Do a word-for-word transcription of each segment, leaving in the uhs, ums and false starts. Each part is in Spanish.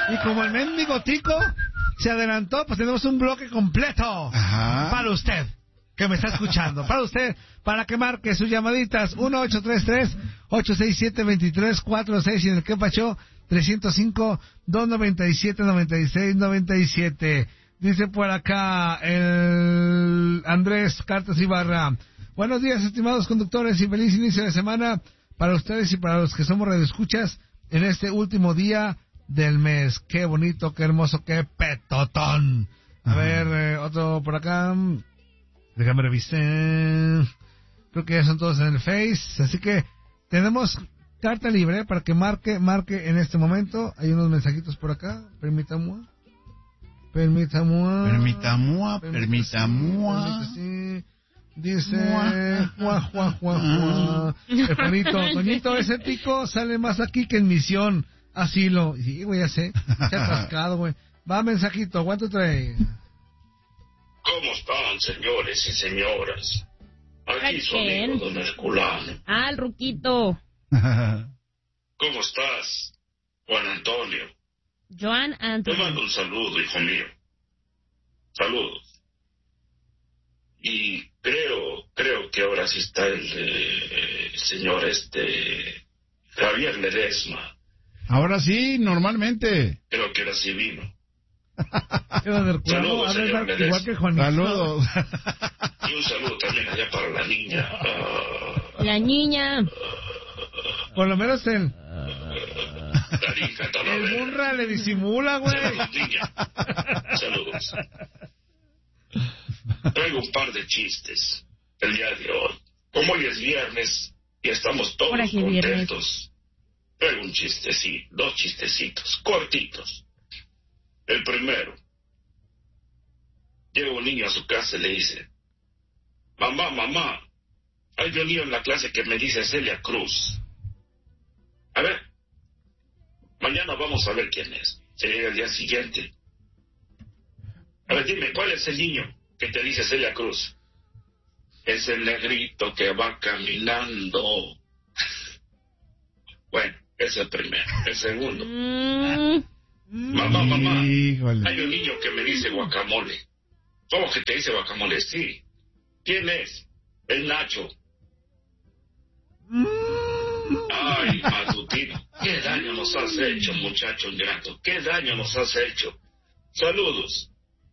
Y como el mendigo tico se adelantó, pues tenemos un bloque completo. Ajá. Para usted, que me está escuchando. Para usted, para que marque sus llamaditas. uno ocho tres tres, ocho seis siete, dos tres cuatro seis y en el que pachó tres cero cinco, dos nueve siete, nueve seis nueve siete. Dice por acá el Andrés Cartas Ibarra. Buenos días, estimados conductores, y feliz inicio de semana para ustedes y para los que somos radioescuchas en este último día del mes. Qué bonito, qué hermoso, qué petotón. A Ajá. ver, eh, otro por acá. Déjame revisar. Creo que ya son todos en el Face. Así que tenemos carta libre para que marque, marque en este momento. Hay unos mensajitos por acá. Permítame. Permítame. Permítame. Permítame. Dice, juá, juá, juá, juá. El Juanito, Toñito, ese tico sale más aquí que en Misión Asilo. Sí, güey, ya sé. Se ha atascado, güey. Va, mensajito, ¿cuánto trae? ¿Cómo están, señores y señoras? Aquí su amigo Don Herculano. Ah, el Ruquito. ¿Cómo estás, Juan Antonio? Joan Antonio. Te mando un saludo, hijo mío. Saludos. Y creo, creo que ahora sí está el, eh, el señor este Javier Ledesma. Ahora sí, normalmente. Creo que ahora sí vino. Saludos, señor Ledesma. Igual que Juanito. Saludos. Y un saludo también allá para la niña. Uh, la niña. Uh, Por lo menos el... La hija, el burra le disimula, güey. Saludos, niña. Saludos. Traigo un par de chistes el día de hoy. Como hoy es viernes y estamos todos contentos, viernes. Traigo un chistecito, dos chistecitos, cortitos. El primero. Llega un niño a su casa y le dice: mamá, mamá, hay un niño en la clase que me dice Celia Cruz. A ver, mañana vamos a ver quién es. Se llega el día siguiente. A ver, dime, ¿cuál es el niño que te dice Celia Cruz? Es el negrito que va caminando. Bueno, ese es el primero. El segundo. Mm. Mamá, mamá, Híjole. Hay un niño que me dice guacamole. ¿Cómo que te dice guacamole? Sí. ¿Quién es? El Nacho. Mm. Ay, matutino, ¿qué daño nos has hecho, muchacho ingrato? ¿Qué daño nos has hecho? Saludos.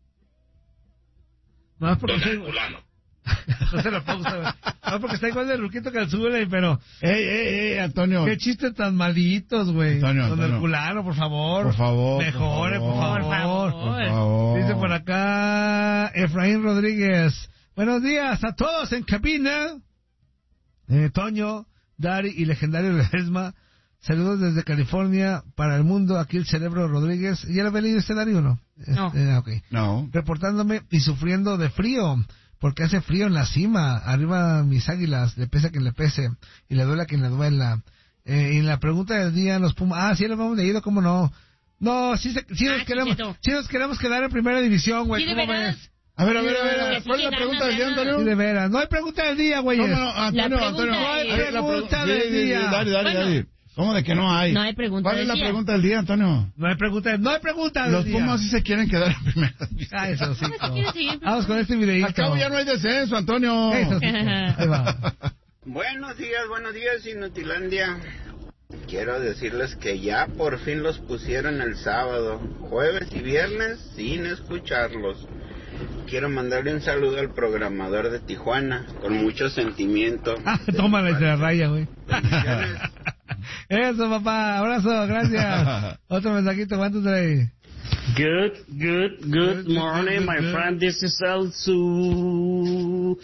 No, porque Don soy... Herculano. No se lo pausa, no, porque está igual de Ruquito que el Zule, pero... ¡Ey, ey, ey, Antonio! ¡Qué chistes tan malitos, güey! Antonio, Don Antonio. Herculano, por favor. Por favor, Mejore, por favor. Por favor. Por favor. Dice por acá Efraín Rodríguez. Buenos días a todos en cabina. Eh, Toño, Dari y legendario Ledesma. Saludos desde California para el mundo. Aquí el Cerebro Rodríguez. ¿Ya lo había leído este Dari o no? No. Este, okay. No. Reportándome y sufriendo de frío. Porque hace frío en la cima. Arriba mis águilas. Le pese a quien le pese. Y le duele a quien le duela. Eh, y en la pregunta del día los Pumas. Ah, sí lo hemos leído, ¿cómo no? No, sí, se, sí, nos, ah, queremos, sí nos queremos quedar en primera división, güey. ¿Sí, ¿Cómo veras? ves? A ver, a ver, a ver, a ver. ¿Cuál es la pregunta del día, Antonio? Sí, de veras. No hay pregunta del día, güey. No, no, Antonio, Antonio. No hay Ay, pregunta la del sí, día. Sí, dale, dale, Bueno. dale. ¿Cómo de que no hay? No hay pregunta ¿Cuál del es la día? pregunta del día, Antonio? No hay pregunta, no hay pregunta del Los día. Pumas sí se quieren quedar en primera. Ah, eso sí. ¿Cómo se quiere seguir? Vamos con este videíto. Al cabo ya no hay descenso, Antonio. Eso sí. Ahí va. Buenos días, buenos días, Inutilandia. Quiero decirles que ya por fin los pusieron el sábado, jueves y viernes sin escucharlos. Quiero mandarle un saludo al programador de Tijuana, con mucho sentimiento. Ah, tómala y se la raya, güey. Bendiciones. Eso, papá. Abrazo, gracias. Otro mensajito, ¿cuánto trae? Good, good, good morning, my friend. This is El Su...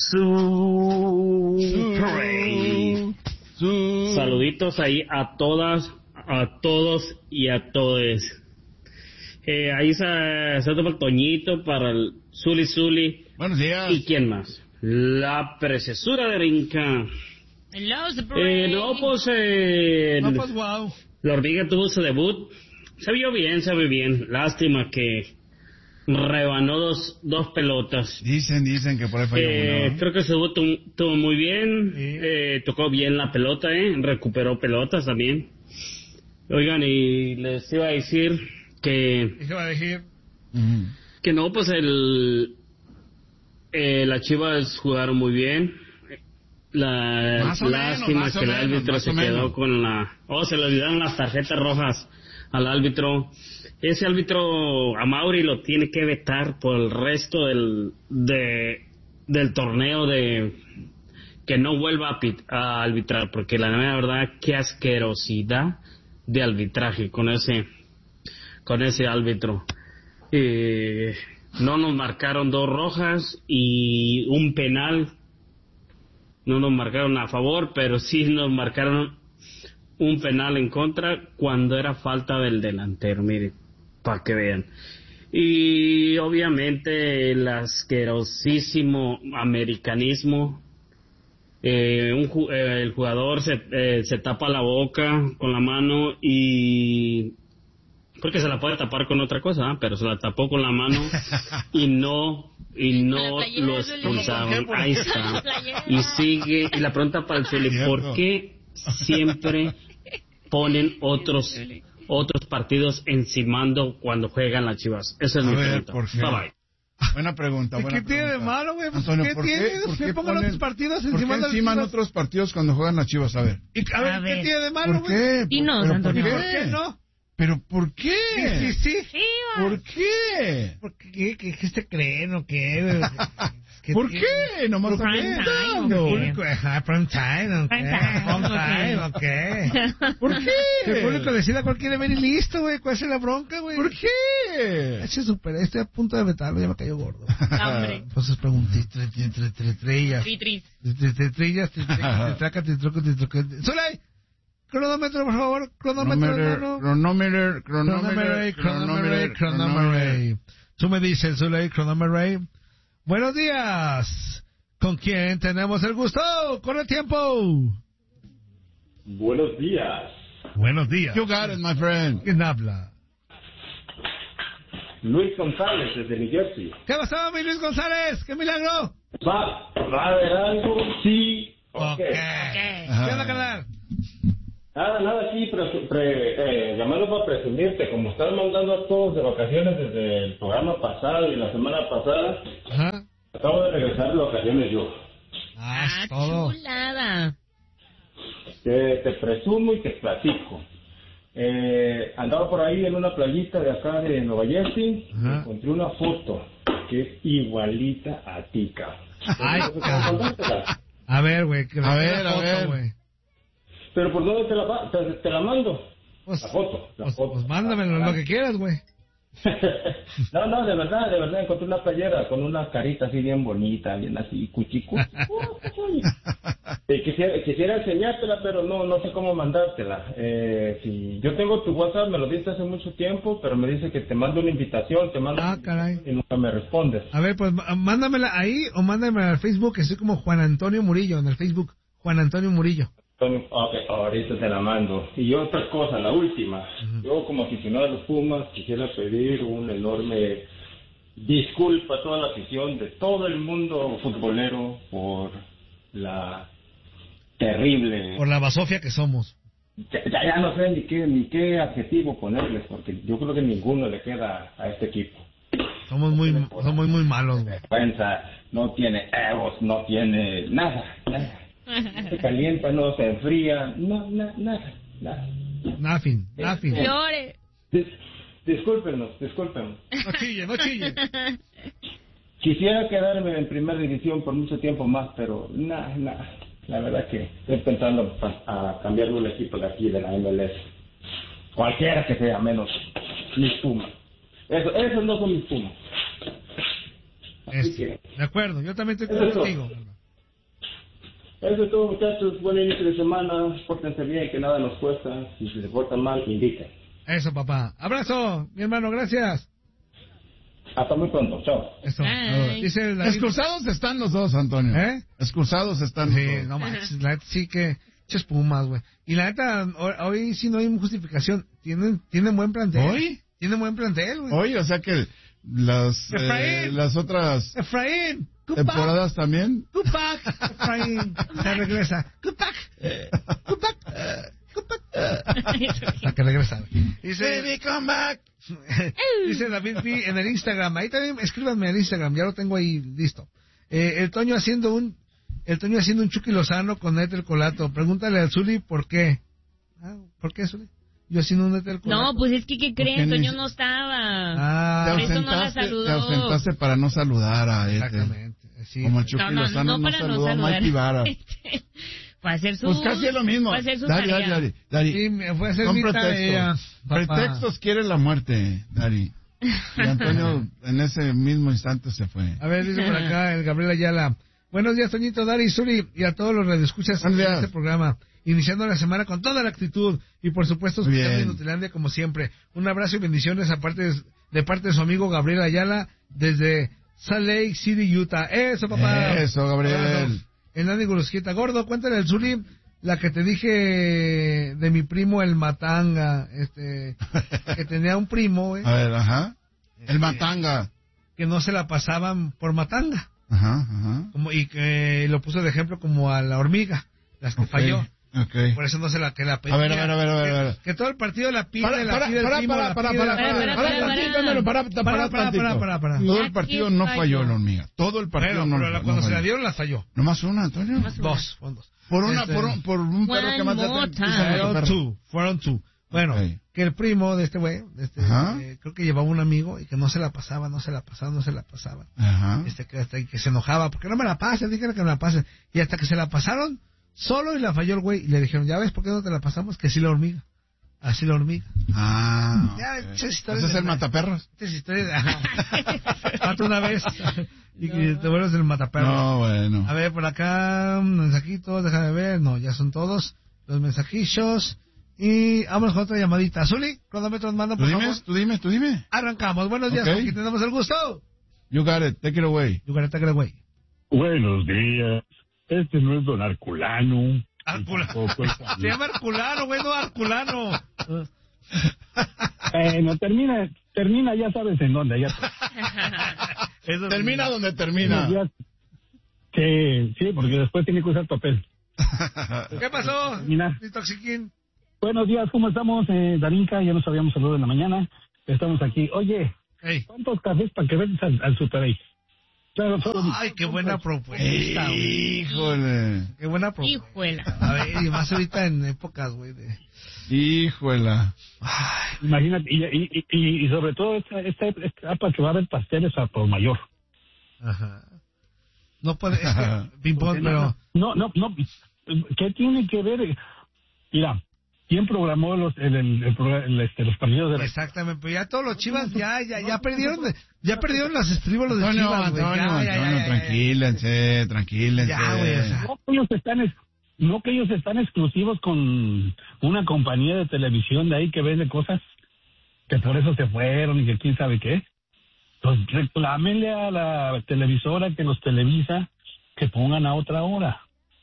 Su... Pray. Su... Saluditos ahí a todas, a todos y a todes. Eh, ahí se, se toma el Toñito para el Zuli Zuli. Buenos días. ¿Y quién más? La preciosura de Rinca. Hello, Eh, no, pues, eh, No, pues, wow. la hormiga tuvo su debut. Se vio bien, se vio bien. Lástima que rebanó dos, dos pelotas. Dicen, dicen que por ahí falló Eh, uno. creo que su debut estuvo muy bien. Sí. Eh, tocó bien la pelota, eh. Recuperó pelotas también. Oigan, y les iba a decir que... ¿Y qué va a decir? Uh-huh. Que no, pues el... Eh, las Chivas jugaron muy bien. La Más o lástima menos, más que o el menos, árbitro más se o quedó menos. con la... Oh, se le olvidaron las tarjetas rojas al árbitro. Ese árbitro, a Mauri lo tiene que vetar por el resto del de, del torneo, de que no vuelva a, pit, a arbitrar, porque la verdad, qué asquerosidad de arbitraje con ese con ese árbitro. Eh, no nos marcaron dos rojas y un penal. No nos marcaron a favor, pero sí nos marcaron un penal en contra cuando era falta del delantero, miren, para que vean. Y obviamente el asquerosísimo americanismo. Eh, un, eh, el jugador se, eh, se tapa la boca con la mano y... porque se la puede tapar con otra cosa, ¿eh? Pero se la tapó con la mano y no y no lo expulsaron. Ahí está. Y sigue, y la pregunta para el Zuli, ¿por qué siempre ponen otros otros partidos encimando cuando juegan las Chivas? Esa es A mi ver, pregunta. ¿por qué? Bye bye. Buena pregunta, buena ¿Qué tiene de pregunta. malo, güey? Pues, Antonio, ¿qué ¿por tiene? qué, por ¿Qué qué pongan ponen- otros partidos ¿por encima qué de las enciman Chivas? otros partidos cuando juegan las Chivas? A ver. Y, a ver, A ¿qué ver. tiene de malo, ¿Por güey? qué? Dinos, ¿Pero Antonio. ¿Por ¿Por qué qué? no? ¿Pero por qué? Sí, sí, sí. Sí, ¿Por qué? ¿Por qué? ¿Qué, qué se creen o qué? ¿Qué ¿Por tiene? qué? Nomás Prime están time, preguntando. ¿o qué? Público, ajá, prime time, ¿o qué? Prime time, Prime time, ok. ¿o qué? ¿Por Que el qué? público decida cuál quiere ver y listo, güey. ¿Cuál es la bronca, güey? ¿Por qué? Ese super, estoy a punto de vetarlo, ya me cayó gordo. Hombre. Entonces pregunté, tre, tre, tre, tre, trellas. Tri, tri. Tre, tre, trellas, tre, tre, te traca, te troco, te troco. ¡Zulay! Cronómetro, por favor. Cronómetro, Cronómetro, no, no. cronómetro, Cronómetro, cronómetro, cronómetro. Tú me dices, Zulay, cronómetro. Buenos días. ¿Con quién tenemos el gusto? ¡Con el tiempo! Buenos días. Buenos días. You got it, my friend. ¿Quién habla? Luis González desde New Jersey. ¿Qué pasó, mi Luis González? ¡Qué milagro! ¿Va, va a haber algo? Sí. Ok. Ok. ¿Qué onda, carnal? Nada, nada, aquí pre- pre- eh, llamando para presumirte, como estás mandando a todos de vacaciones desde el programa pasado y la semana pasada, Ajá. acabo de regresar de vacaciones yo. Ah, Ah, es todo. chulada. Te, te presumo y te platico. Eh, andaba por ahí en una playita de acá de Nueva Jersey, Ajá. y encontré una foto que es igualita a ti, cabrón. Ay, Entonces, cabrón. contártela. A ver, güey. que me A dé ver, la a foto, ver. güey. Pero ¿por dónde te la, va- te, te la mando? Pues, La foto, la pues, foto. pues mándamelo lo que quieras, güey. No, no, de verdad, de verdad, encontré una playera con una carita así bien bonita, bien así, cuchicu. Eh, quisiera, quisiera enseñártela, pero no no sé cómo mandártela. Eh, si yo tengo tu WhatsApp, me lo diste hace mucho tiempo, pero me dice que te mando una invitación, te mando Ah, caray. y nunca me respondes. A ver, pues má- mándamela ahí o mándamela al Facebook, que soy como Juan Antonio Murillo en el Facebook. Juan Antonio Murillo. Entonces, ok, ahorita te la mando. Y otra cosa, la última. Yo como aficionado a los Pumas quisiera pedir un enorme disculpa a toda la afición de todo el mundo futbolero por la terrible... Por la basofia que somos. Ya, ya, ya no sé ni qué, ni qué adjetivo ponerles, porque yo creo que ninguno le queda a este equipo. Somos muy, somos muy malos, güey. Vergüenza, no tiene egos, no tiene nada, nada. No se calienta, no se enfría, no, na- nada, nada. Nothing, nothing. Llore. Dis- discúlpenos, discúlpenos. No chille, no chille. Quisiera quedarme en primera división por mucho tiempo más, pero nada, nada. La verdad que estoy pensando pa- a cambiar un equipo de aquí, de la M L S. Cualquiera que sea, menos mis Pumas. Eso, esos no son mis Pumas. Así Este, que, de acuerdo, yo también estoy Eso es todo. contigo. eso es todo, muchachos. Buen inicio de semana. Pórtense bien, que nada nos cuesta. Si se portan mal, inviten. Eso, papá. Abrazo, mi hermano, gracias. Hasta muy pronto. Chao. Eso. Ay. Dice el David- Excursados están los dos, Antonio. ¿Eh? Excursados están los Sí, dos. no manches, la neta sí que ches Pumas, güey. Y la neta, hoy, hoy sí no hay justificación. Tienen, tienen buen plantel. ¿Hoy? Tienen buen plantel, güey. Oye, o sea que las, eh, Efraín. las otras Efraín, good back, temporadas también. good back. Efraín, se regresa. Good back, good back, good back. Hasta que regresa, güey. Dice, Baby, come back. Dice David B. en el Instagram. Ahí también escríbanme en el Instagram, ya lo tengo ahí listo. Eh, el Toño haciendo un el Toño haciendo un Chucky Lozano con Ethel Colato. Pregúntale al Zuli por qué. Ah, ¿por qué, Zuli? Yo haciendo un Ethel Colato. No, pues es que, ¿qué creen? Toño no estaba. Ah, te por eso no la ausentaste, saludó. te ausentaste para no saludar a Ethel. Exactamente. Sí. Como el Chucky No, no, Lozano no, no, para saludó no a saludar. Mikey Vara. Fue a hacer su... Pues casi es lo mismo. Fue a hacer su Dari, Dari, tarea. Dari, Dari. Sí, me fue a hacer Son mi pretextos. tarea, papá. Pretextos quiere la muerte, Dari. Y Antonio en ese mismo instante se fue. A ver, dice por acá el Gabriel Ayala. Buenos días, Toñito, Dari, Zuli y a todos los radioescuchas Buenos de días. este programa. Iniciando la semana con toda la actitud y por supuesto Muy escuchando bien. Inutilandia como siempre. Un abrazo y bendiciones aparte de, de parte de su amigo Gabriel Ayala desde Salt Lake City, Utah. Eso, papá. Eso, Gabriel. El Nani Gurusquita. Gordo, cuéntale al Zuli la que te dije de mi primo el Matanga, este, que tenía un primo, güey, A ver, ajá. El Este, Matanga. que no se la pasaban por Matanga. Ajá, ajá. Como, y que lo puso de ejemplo como a la hormiga, las que Ok, falló. ok. Por eso no se la que la pedía. A ver, a ver, a ver, a ver, a ver. Que, que todo el partido la pide, Para, la para, pide el para, primo, para, la para, pide, para, la para, pide. para, para, para, tantito, para. Melo, para, Para, para, para, tantito. para, para, para. Todo el Aquí partido no falló. falló la hormiga. Todo el partido Bueno, no, pero la- no cuando se la falló. dieron la falló. Nomás una, Antonio. Nomás una. Dos, fueron dos. Por una, Este, por un, por un perro que One más more te- time. Fueron two, fueron two. Bueno, Ok. que el primo de este güey, de este, Ajá. eh, creo que llevaba un amigo y que no se la pasaba, no se la pasaba, no se la pasaba. Ajá. Este, que hasta que se enojaba, porque no me la pases, dígale que me la pasen. Y hasta que se la pasaron, solo y la falló el güey. Y le dijeron, ya ves, ¿por qué no te la pasamos? Que sí la hormiga. Así la hormiga. Ah. Ya, ok. esas historias ¿Ese es de- el mataperros? Estas historias, ajá. Mata una vez y que te vuelves el mataperro. No, bueno. A ver, por acá, un mensajito, déjame ver. No, ya son todos los mensajillos. Y vamos con otra llamadita. Zuli, cronómetros manda, Tú por dime, favor. tú dime, tú dime. Arrancamos. Buenos días, Ok. con quien tenemos el gusto. You got it, take it away. You gotta take it away. Buenos días. Este no es don Arculano. Arculano. Tampoco es- Se llama Arculano, güey, no Arculano. Eh, no, termina, termina, ya sabes en dónde. Ya. Eso sí. Termina donde termina. Ya- Sí, sí, porque después tiene que usar papel. ¿Qué pasó, Mira. mi toxiquín? Buenos días, ¿cómo estamos? Eh, Darinka, ya nos habíamos saludado en la mañana. Estamos aquí. Oye, Hey. ¿cuántos cafés para que vengas al, al Super Eight? Claro, solo- Ay, qué buena propuesta, güey. Híjole. Qué buena propuesta. Hijuela. A ver, y más ahorita en épocas, güey, de... Híjola. Imagínate, y, y, y, y sobre todo esta, esta etapa que va a haber pasteles a por mayor. Ajá. No puede... Es que, ping-pong, pero... No, no, no. ¿Qué tiene que ver? Mira, ¿quién programó los, el, el, el programa- el, este, los partidos de la... Exactamente, pero ya todos los Chivas ya ya ya perdieron ya perdieron los estribos los de Antonio, Chivas, güey. Antonio, Ya, ya, ya, Antonio, ya, ya. tranquílense, tranquílense. Ya, güey, o sea. No que ellos están, es- no que ellos están exclusivos con una compañía de televisión de ahí que vende cosas, que por eso se fueron y que quién sabe qué. Pues reclámenle a la televisora que los televisa que pongan a otra hora.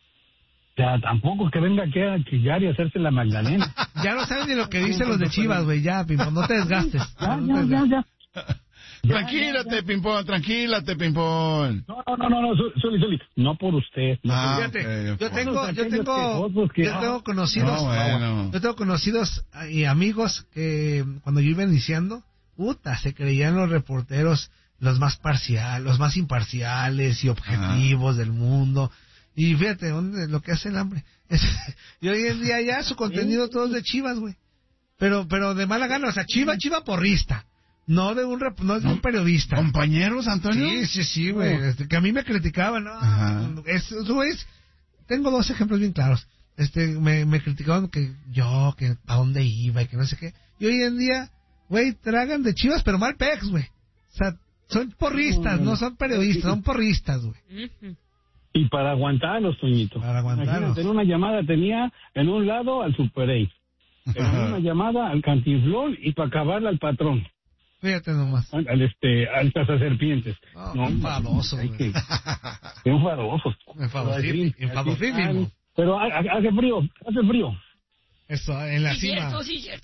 O sea, tampoco que venga aquí a chillar y hacerse la Magdalena. Ya no saben ni lo que dicen los de Chivas, güey, ya, Pimpón, no te desgastes. Ya, No ya, te ya, desgastes. ya. Tranquílate, Pimpón, tranquílate, Pimpón. No, no, no, no, no, Su- Zuli, Zuli, no por usted. No Ah, Fíjate, ok, yo ok. tengo, yo Aquellos tengo, quejosos que- yo tengo conocidos, No, bueno. yo tengo conocidos y amigos que cuando yo iba iniciando, puta, se creían los reporteros los más parciales, los más imparciales y objetivos del mundo. Y fíjate, ¿dónde, lo que hace el hambre. Es- y hoy en día ya su contenido todo es de Chivas, güey. Pero, pero de mala gana, o sea, Chiva, Chiva porrista. No de un, rep- no de un periodista. ¿Compañeros, Antonio? Sí, sí, sí, güey. Este, que a mí me criticaban, ¿no? Ajá. Es, güeyes, tengo dos ejemplos bien claros. Este, me, me criticaban que yo, que a dónde iba y que no sé qué. Y hoy en día, güey, tragan de Chivas, pero mal pex, güey. O sea, son porristas, no son periodistas, son porristas, güey. Ujú. Y para aguantarlos, Toñito. Para aguantarlos. Imagínate, en una llamada tenía en un lado al Super Eight, en una llamada al Cantinflón y para acabarla al patrón, Fíjate nomás. al, al, este, al cazaserpientes. Oh, No, qué enfadoso, hay güey. que- qué enfadosos. Enfadosísimo, enfadosísimo. Pero ha- ha- hace frío, hace frío. Eso, en la Sí, cima. cierto, sí, cierto.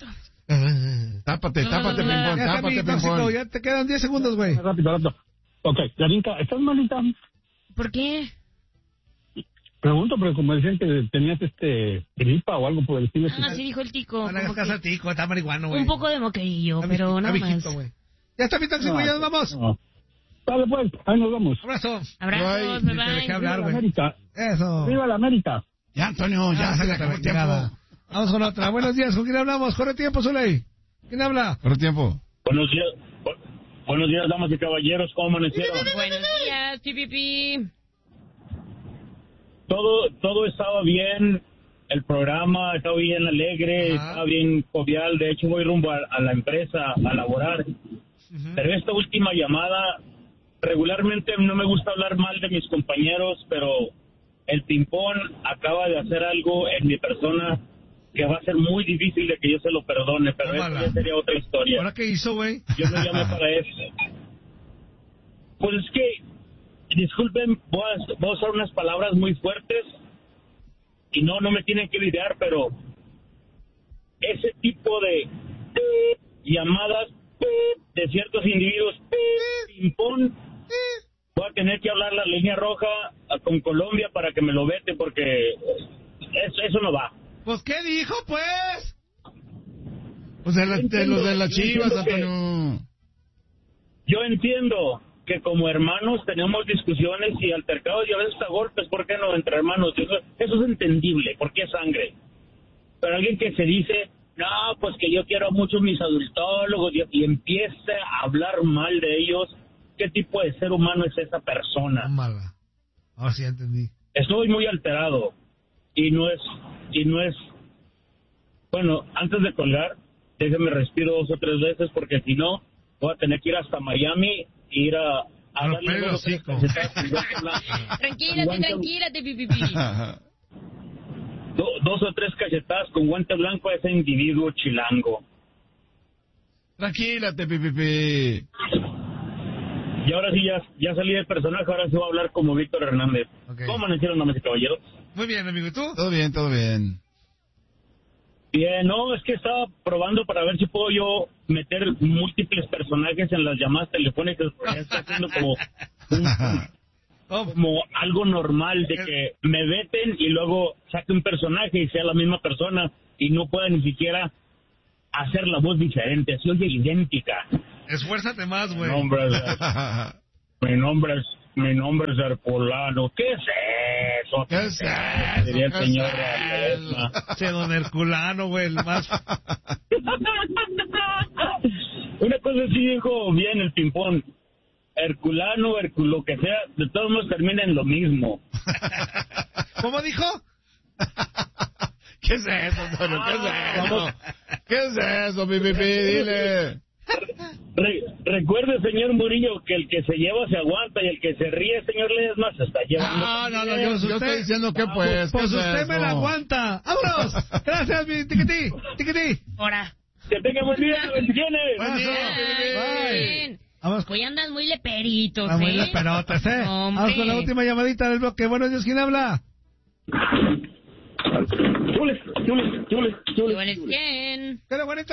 Tápate, tápate, No, Pimpón, Ya, tápate, Capi, tóxico, Pimpón. ya te quedan diez segundos, güey. Rápido, rápido. Ok, Darinka, ¿estás malita? ¿Por qué? Pregunto, pero como decían que tenías este gripa o algo por el estilo. Ah, sí dijo el tico. No le hagas caso al tico, está marihuano, güey. Un poco de moqueillo, pero nada más. Ya está mi tóxico, No, ya nos vamos. no. Dale pues, ahí nos vamos. Abrazo. Abrazos, Bye. bye, Te bye. dejé hablar, Viva la güey. América. Eso. Viva la América. Ya, Antonio, ya, Ah, se le sí, acabó el llegada. tiempo. Vamos con otra. Buenos días, ¿con quién hablamos? Corre tiempo, Zuley. ¿Quién habla? Corre tiempo. Buenos días, bu- buenos días, damas y caballeros, ¿cómo amanecieron? Buenos días, pipipi. Todo, todo estaba bien, el programa estaba bien alegre, Ajá. estaba bien jovial, de hecho voy rumbo a, a la empresa a laborar. Uh-huh. Pero esta última llamada, regularmente no me gusta hablar mal de mis compañeros, pero el ping-pong acaba de hacer algo en mi persona que va a ser muy difícil de que yo se lo perdone, pero eso Tómala. ya sería otra historia. ¿Ahora qué hizo, güey? Yo no llamé para eso. Pues es que, disculpen, voy a, voy a usar unas palabras muy fuertes y no, no me tienen que lidiar, pero ese tipo de llamadas de ciertos individuos, ping-pong, voy a tener que hablar la línea roja con Colombia para que me lo vete porque eso, eso no va. Pues, ¿qué dijo, pues? Pues de, la, de los de las Chivas, Entiendo que- Antonio. Yo entiendo que como hermanos tenemos discusiones y altercados y a veces hasta golpes, ¿por qué no? Entre hermanos, eso, eso es entendible, porque es sangre. Pero alguien que se dice, no, pues que yo quiero mucho a mis adultólogos y, y empieza a hablar mal de ellos, ¿qué tipo de ser humano es esa persona? Tómala. Ahora sí ya entendí. Estoy muy alterado y no es, y no es, bueno, antes de colgar, déjeme respiro dos o tres veces porque si no, voy a tener que ir hasta Miami e ir a, a A darle romper el dos o tres hocico. cachetadas con guante blanco. Tranquilate, Guante- tranquilate, pipipi. do- dos o tres cachetadas con guante blanco a ese individuo chilango. Tranquilate, pipipi. Y ahora sí, ya, ya salí del personaje, ahora sí voy a hablar como Víctor Hernández. Ok. ¿Cómo amanecieron, damas y caballeros? Muy bien, amigo. ¿Y tú? Todo bien, todo bien. Bien, no, es que estaba probando para ver si puedo yo meter múltiples personajes en las llamadas telefónicas, porque ya está haciendo como, un- Oh, como algo normal de que me veten y luego saque un personaje y sea la misma persona y no pueda ni siquiera hacer la voz diferente, se oye idéntica. esfuérzate más, Mi güey. nombre es, mi nombre es, mi nombre es Herculano. ¿Qué es eso? ¿Qué es eso? Diría el ¿Qué es señor eso? Ledesma. Che, don Herculano, güey, el más... Una cosa sí dijo bien el ping-pong. Herculano, Hercul, lo que sea, de todos modos termina en lo mismo. ¿Cómo dijo? ¿Qué es eso, Antonio? ¿Qué es eso? ¿Qué es eso, pipipi? Dile. Re- recuerde, señor Murillo, que el que se lleva se aguanta y el que se ríe, señor Ledesma, se está llevando. No, no, no, yo, Pues yo usted- estoy diciendo que pues. ¿qué Pues es usted eso? me la aguanta. ¡Vámonos! Gracias, mi tiquití, tiquití. Ahora. Que tenga buen día, bendiciones. Buen día. Bye. Bien. Vamos, Hoy andan muy leperitos, vamos, ¿eh? pelotas, ¿eh? Hombre. Vamos con la última llamadita del bloque. Buenos días, ¿quién habla? Chules, chules, chules, chules. Igual es quién. ¿Qué era, bonito?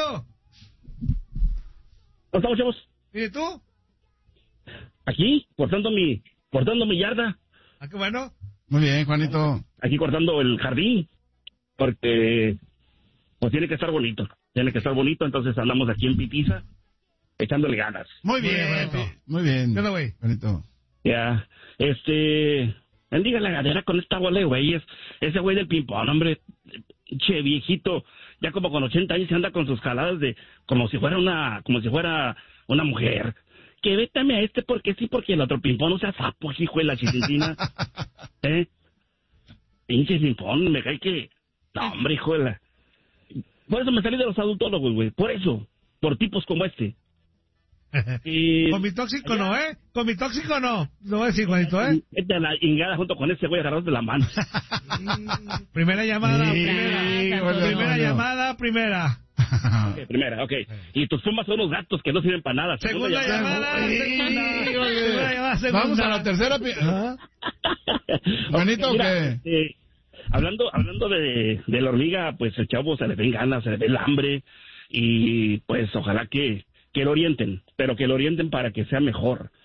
¿Cómo estamos, chavos? ¿Y tú? Aquí, cortando mi, cortando mi yarda. Ah, qué bueno. Muy bien, Juanito. Aquí cortando el jardín. Porque, pues tiene que estar bonito. Tiene que estar bonito, entonces andamos aquí en Pitiza, echándole ganas. Muy Muy bien, bien, Juanito. Muy bien. ¿Qué onda, güey? Juanito. Ya, este... Bendiga la gadera con esta bola de güeyes. Ese güey del ping-pong, hombre, che, viejito, ya como con ochenta años se anda con sus jaladas de... Como si fuera una... Como si fuera una mujer. Que vétame a este porque sí, porque el otro ping-pong no sea sapo, hijo de la chicintina. ¿Eh? Pinche ping-pong, me cae que... No, hombre, hijo de la... Por eso me salí de los adultólogos, güey. Por eso. Por tipos como este. Y... Con mi tóxico no, ¿eh? Con mi tóxico no. Lo voy a decir, Juanito, ¿eh? Vete a la ingada junto con ese güey agarrados de la mano. Primera llamada, Sí, primera. bueno, Primera bueno. llamada, primera. Ok, primera, ok. Y tus pumas son unos gatos que no sirven para nada. Segunda llamada, Sí. segunda. Segunda llamada, segunda. Vamos a la tercera. pi- ¿Ah? Juanito, Mira, ¿qué? este, hablando hablando de, de la hormiga, pues el chavo se le ven ganas, se le ve el hambre. Y pues ojalá que, que lo orienten, pero que lo orienten para que sea mejor.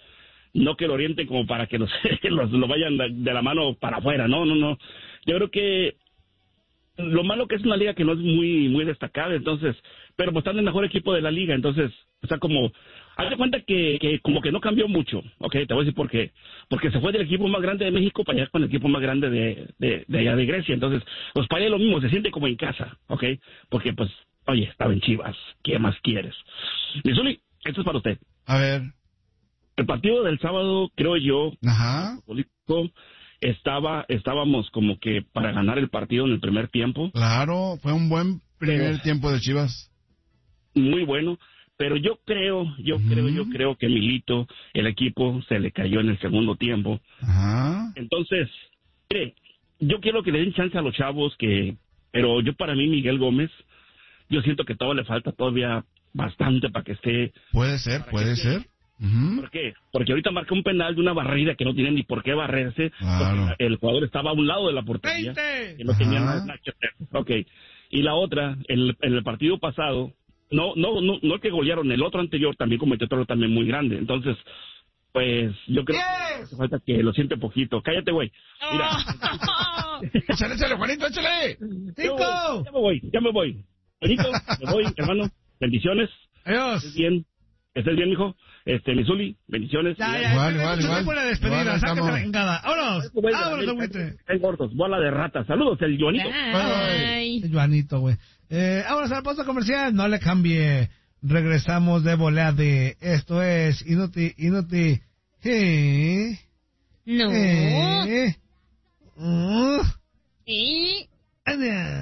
no que lo orienten como para que los, los lo vayan de la mano para afuera, no, no, no. Yo creo que lo malo que es una liga que no es muy muy destacada, entonces, pero pues están en el mejor equipo de la liga, entonces, o sea, como, haz de cuenta que, que como que no cambió mucho, ok, te voy a decir por qué, porque se fue del equipo más grande de México para allá con el equipo más grande de, de, de allá de Grecia, entonces, pues para allá lo mismo, se siente como en casa, ok, porque pues, oye, estaba en Chivas, ¿qué más quieres? Lizuli, esto es para usted. A ver. El partido del sábado, creo yo, Ajá. político, estaba, estábamos como que para ganar el partido en el primer tiempo. Claro, fue un buen primer pero, tiempo de Chivas. Muy bueno, pero yo creo, yo uh-huh. creo, yo creo que Milito, el equipo, se le cayó en el segundo tiempo. Ajá. Entonces, mire, yo quiero que le den chance a los chavos, que, pero yo para mí, Miguel Gómez, yo siento que todavía le falta todavía bastante para que esté... Puede ser, puede ser. Uh-huh. ¿Por qué? Porque ahorita marca un penal de una barrida que no tiene ni por qué barrerse. Claro. El jugador estaba a un lado de la portería. Que no tenía nada que hacer. Ok. Y la otra, en el, en el partido pasado, no, no, no, no el que golearon, el otro anterior también cometió otro también muy grande. Entonces, pues, yo creo yes. que hace falta que lo siente poquito. Cállate, güey. Mira. Échale, échale, Juanito, échale. Cinco. Ya me voy, ya me voy. Juanito, me voy, hermano. Bendiciones. Adiós. Estés bien. Estés bien, hijo. Este, Misuli, bendiciones. Ya, ya, igual, igual, igual. Buena despedida, sácate la engada. ¡Vámonos! ¡Vámonos, agüite! Están cortos, bola de ratas. Saludos, el Joanito. Ay. El Joanito, güey. Eh, vámonos a la pausa comercial. No le cambie. Regresamos de volea de esto es Inuti, Inuti. ¿Eh? No. ¿Eh? Uh. ¿Eh?